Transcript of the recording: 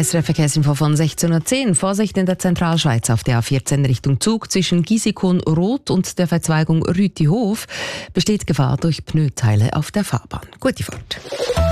SRF Verkehrsinfo von 16.10 Uhr. Vorsicht in der Zentralschweiz auf der A14 Richtung Zug zwischen Gisikon-Roth und der Verzweigung Rütihof besteht Gefahr durch Pneuteile auf der Fahrbahn. Gute Fahrt.